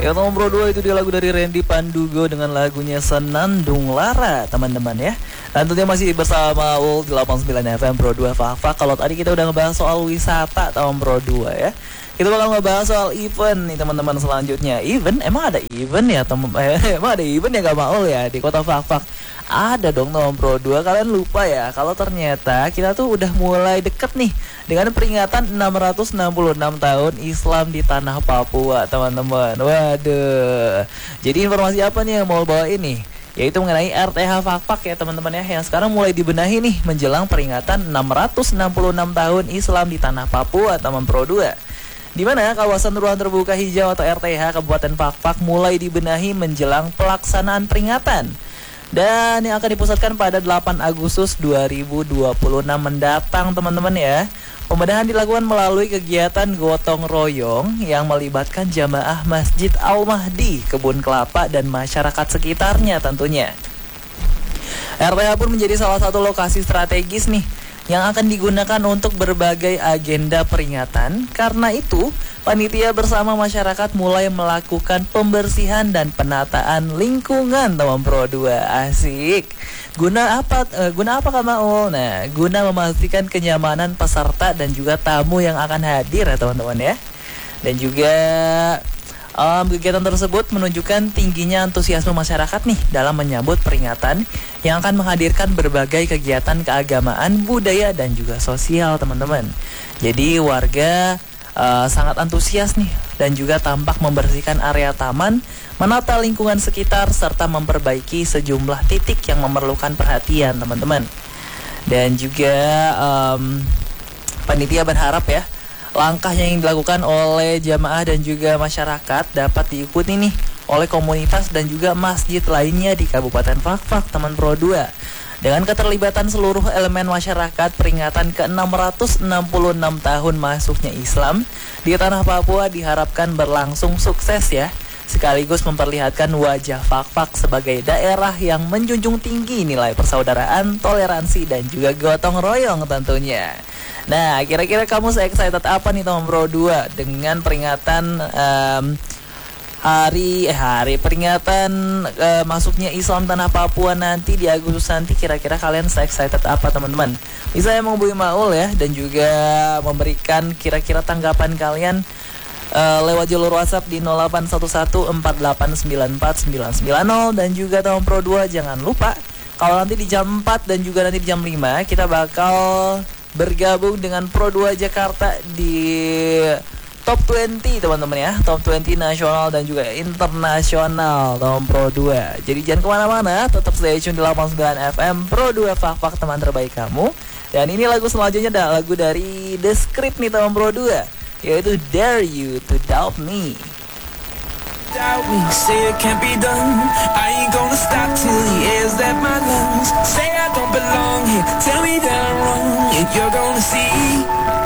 Ya nomor 2 itu dia lagu dari Randy Pandugo dengan lagunya Senandung Lara teman-teman ya. Dan tentunya masih bersama Ul di 89 FM Pro 2 Fakta. Kalau tadi kita udah ngebahas soal wisata tahun Pro 2 ya. Kita bakal ngebahas soal event nih teman-teman selanjutnya. Emang ada event ya emang ada event ya gak Maul ya di Kota Fakfak? Ada dong nomor Pro 2. Kalian lupa ya kalau ternyata kita tuh udah mulai deket nih dengan peringatan 666 tahun Islam di tanah Papua teman-teman. Waduh. Jadi informasi apa nih yang mau bawa ini? Yaitu mengenai RTH Fakfak ya teman-teman ya, yang sekarang mulai dibenahi nih menjelang peringatan 666 tahun Islam di tanah Papua teman Pro 2. Di mana kawasan ruang terbuka hijau atau RTH Kabupaten Fakfak mulai dibenahi menjelang pelaksanaan peringatan. Dan yang akan dipusatkan pada 8 Agustus 2026 mendatang teman-teman ya. Pembenahan dilakukan melalui kegiatan gotong royong yang melibatkan jamaah Masjid Al-Mahdi, Kebun Kelapa, dan masyarakat sekitarnya tentunya. RTH pun menjadi salah satu lokasi strategis nih yang akan digunakan untuk berbagai agenda peringatan. Karena itu, panitia bersama masyarakat mulai melakukan pembersihan dan penataan lingkungan teman Pro 2. Asik. Guna apa Kak Maul? Nah, guna memastikan kenyamanan peserta dan juga tamu yang akan hadir ya teman-teman ya. Dan juga kegiatan tersebut menunjukkan tingginya antusiasme masyarakat nih dalam menyambut peringatan yang akan menghadirkan berbagai kegiatan keagamaan, budaya, dan juga sosial teman-teman. Jadi warga sangat antusias nih dan juga tampak membersihkan area taman, menata lingkungan sekitar, serta memperbaiki sejumlah titik yang memerlukan perhatian teman-teman. Dan juga panitia berharap ya langkah yang dilakukan oleh jamaah dan juga masyarakat dapat diikuti nih oleh komunitas dan juga masjid lainnya di Kabupaten Fakfak teman Pro 2. Dengan keterlibatan seluruh elemen masyarakat, peringatan ke-666 tahun masuknya Islam di tanah Papua diharapkan berlangsung sukses ya, sekaligus memperlihatkan wajah Fakfak sebagai daerah yang menjunjung tinggi nilai persaudaraan, toleransi, dan juga gotong royong tentunya. Nah, kira-kira kamu se-excited apa nih teman Pro 2 dengan peringatan hari peringatan masuknya Islam tanah Papua nanti di Agustus nanti? Kira-kira kalian se-excited apa teman-teman? Bisa yang menghubungi Maul ya, dan juga memberikan kira-kira tanggapan kalian lewat jalur WhatsApp di 081148949990. Dan juga teman Pro 2 jangan lupa kalau nanti di jam 4 dan juga nanti di jam 5 kita bakal bergabung dengan Pro 2 Jakarta di Top 20 teman-teman ya, Top 20 nasional dan juga internasional teman Pro 2. Jadi jangan kemana-mana, tetap stay tune di 89 FM Pro 2 Fakfak teman terbaik kamu. Dan ini lagu selanjutnya adalah lagu dari The Script nih teman Pro 2, yaitu Dare You to Doubt Me. Doubt me, say it can't be done. I ain't gonna stop till the air's at my lungs. Say I don't belong here, tell me that I'm wrong. You're gonna see